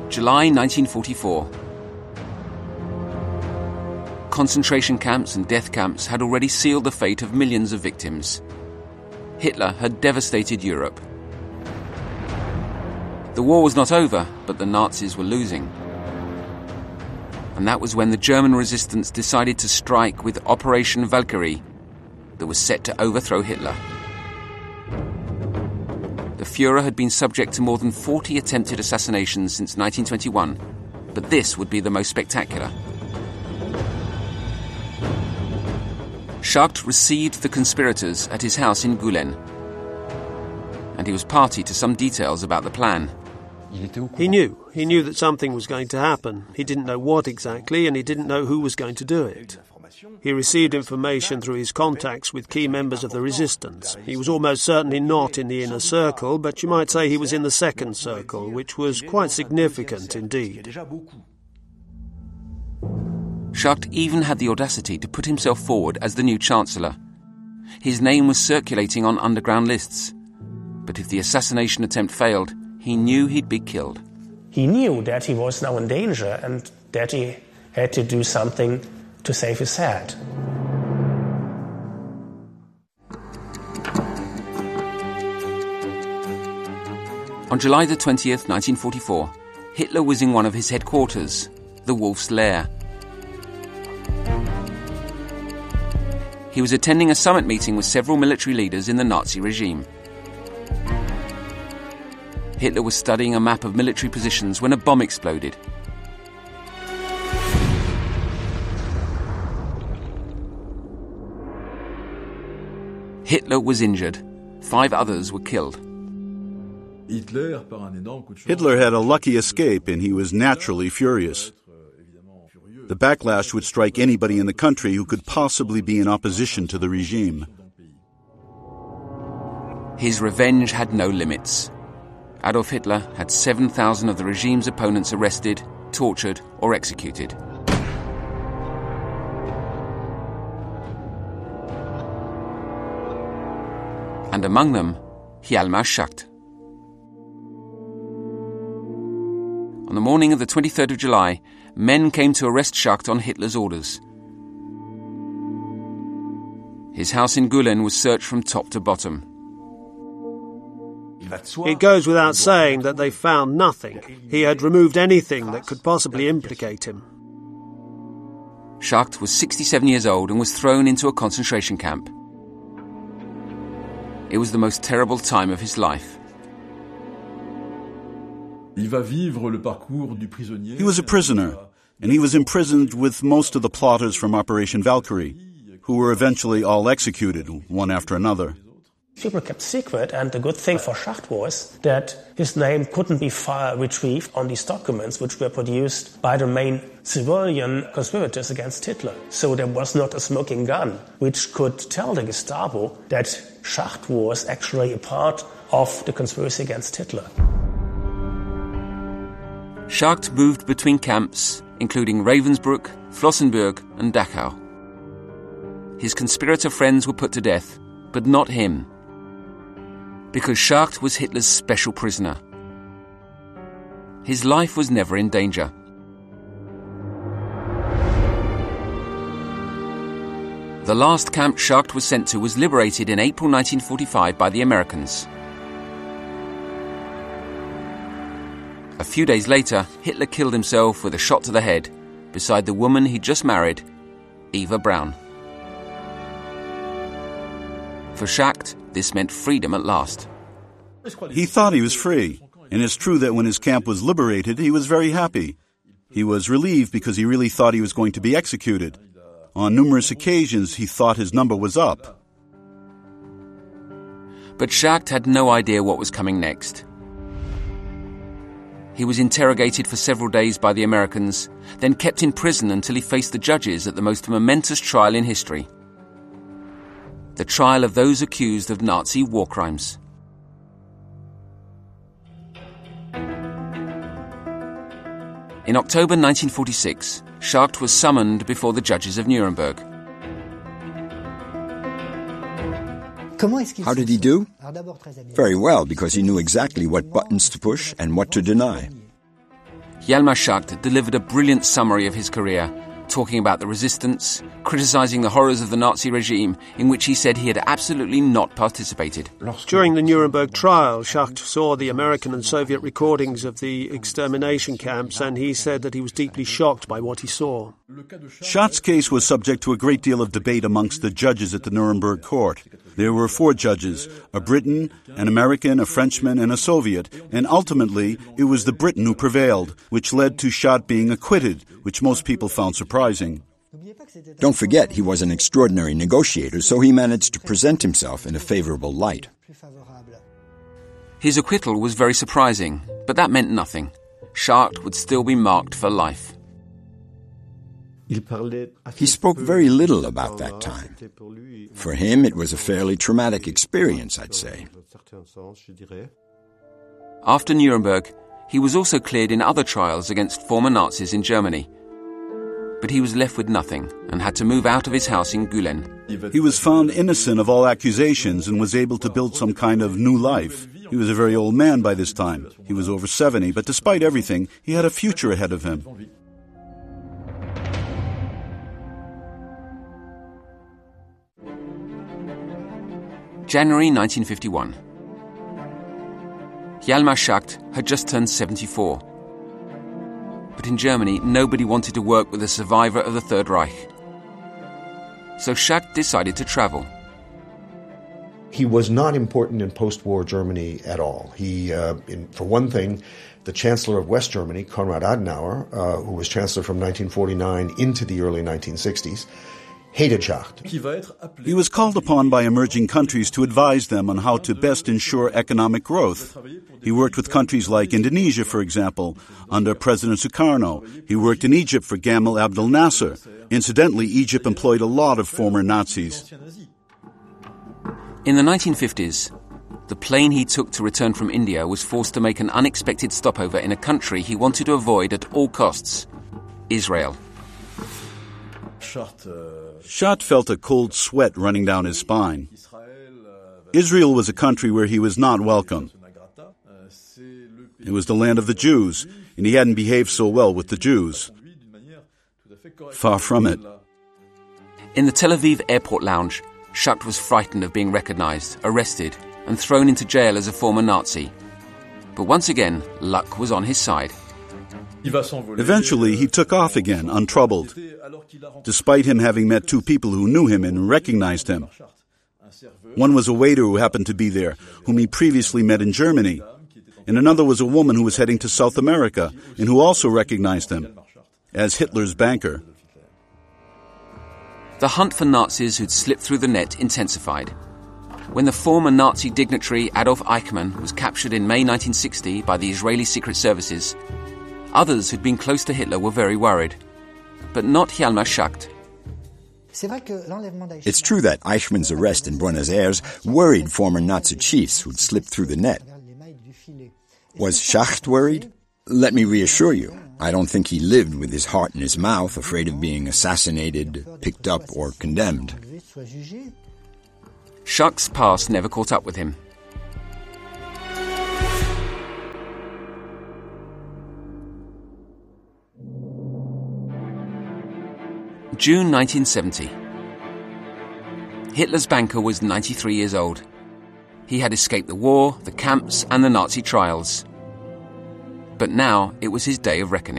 July 1944. Concentration camps and death camps had already sealed the fate of millions of victims. Hitler had devastated Europe. The war was not over, but the Nazis were losing. And that was when the German resistance decided to strike with Operation Valkyrie that was set to overthrow Hitler. The Führer had been subject to more than 40 attempted assassinations since 1921, but this would be the most spectacular. Schacht received the conspirators at his house in Gulen, and he was party to some details about the plan. He knew that something was going to happen. He didn't know what exactly, and he didn't know who was going to do it. He received information through his contacts with key members of the resistance. He was almost certainly not in the inner circle, but you might say he was in the second circle, which was quite significant indeed. Schacht even had the audacity to put himself forward as the new Chancellor. His name was circulating on underground lists. But if the assassination attempt failed, he knew he'd be killed. He knew that he was now in danger and that he had to do something to save his head. On July the 20th, 1944, Hitler was in one of his headquarters, the Wolf's Lair. He was attending a summit meeting with several military leaders in the Nazi regime. Hitler was studying a map of military positions when a bomb exploded. Hitler was injured. 5 others were killed. Hitler had a lucky escape, and he was naturally furious. The backlash would strike anybody in the country who could possibly be in opposition to the regime. His revenge had no limits. Adolf Hitler had 7,000 of the regime's opponents arrested, tortured, or executed. And among them, Hjalmar Schacht. On the morning of the 23rd of July, men came to arrest Schacht on Hitler's orders. His house in Gulen was searched from top to bottom. It goes without saying that they found nothing. He had removed anything that could possibly implicate him. Schacht was 67 years old and was thrown into a concentration camp. It was the most terrible time of his life. He was a prisoner, and he was imprisoned with most of the plotters from Operation Valkyrie, who were eventually all executed, one after another. People kept secret, and the good thing for Schacht was that his name couldn't be retrieved on these documents which were produced by the main civilian conspirators against Hitler. So there was not a smoking gun which could tell the Gestapo that Schacht was actually a part of the conspiracy against Hitler. Schacht moved between camps, including Ravensbrück, Flossenbürg and Dachau. His conspirator friends were put to death, but not him. Because Schacht was Hitler's special prisoner. His life was never in danger. The last camp Schacht was sent to was liberated in April 1945 by the Americans. A few days later, Hitler killed himself with a shot to the head beside the woman he'd just married, Eva Braun. For Schacht, this meant freedom at last. He thought he was free, and it's true that when his camp was liberated, he was very happy. He was relieved because he really thought he was going to be executed. On numerous occasions, he thought his number was up. But Schacht had no idea what was coming next. He was interrogated for several days by the Americans, then kept in prison until he faced the judges at the most momentous trial in history. The trial of those accused of Nazi war crimes. In October 1946, Schacht was summoned before the judges of Nuremberg. How did he do? Very well, because he knew exactly what buttons to push and what to deny. Hjalmar Schacht delivered a brilliant summary of his career, talking about the resistance, criticising the horrors of the Nazi regime, in which he said he had absolutely not participated. During the Nuremberg trial, Schacht saw the American and Soviet recordings of the extermination camps, and he said that he was deeply shocked by what he saw. Schacht's case was subject to a great deal of debate amongst the judges at the Nuremberg court. There were 4 judges, a Briton, an American, a Frenchman, and a Soviet, and ultimately it was the Briton who prevailed, which led to Schacht being acquitted, which most people found surprising. Don't forget, he was an extraordinary negotiator, so he managed to present himself in a favorable light. His acquittal was very surprising, but that meant nothing. Schacht would still be marked for life. He spoke very little about that time. For him, it was a fairly traumatic experience, I'd say. After Nuremberg, he was also cleared in other trials against former Nazis in Germany. But he was left with nothing and had to move out of his house in Gülen. He was found innocent of all accusations and was able to build some kind of new life. He was a very old man by this time. He was over 70, but despite everything, he had a future ahead of him. January 1951. Hjalmar Schacht had just turned 74. But in Germany, nobody wanted to work with a survivor of the Third Reich. So Schacht decided to travel. He was not important in post-war Germany at all. For one thing, the Chancellor of West Germany, Konrad Adenauer, who was Chancellor from 1949 into the early 1960s, hated Schacht. He was called upon by emerging countries to advise them on how to best ensure economic growth. He worked with countries like Indonesia, for example, under President Sukarno. He worked in Egypt for Gamal Abdel Nasser. Incidentally, Egypt employed a lot of former Nazis. In the 1950s, the plane he took to return from India was forced to make an unexpected stopover in a country he wanted to avoid at all costs: Israel. Schacht felt a cold sweat running down his spine. Israel was a country where he was not welcome. It was the land of the Jews, and he hadn't behaved so well with the Jews. Far from it. In the Tel Aviv airport lounge, Schacht was frightened of being recognized, arrested, and thrown into jail as a former Nazi. But once again, luck was on his side. Eventually, he took off again, untroubled, despite him having met 2 people who knew him and recognized him. One was a waiter who happened to be there, whom he previously met in Germany, and another was a woman who was heading to South America and who also recognized him as Hitler's banker. The hunt for Nazis who'd slipped through the net intensified. When the former Nazi dignitary Adolf Eichmann was captured in May 1960 by the Israeli Secret Services, others who'd been close to Hitler were very worried. But not Hjalmar Schacht. It's true that Eichmann's arrest in Buenos Aires worried former Nazi chiefs who'd slipped through the net. Was Schacht worried? Let me reassure you, I don't think he lived with his heart in his mouth, afraid of being assassinated, picked up, or condemned. Schacht's past never caught up with him. June 1970. Hitler's banker was 93 years old. He had escaped the war, the camps, and the Nazi trials. But now it was his day of reckoning.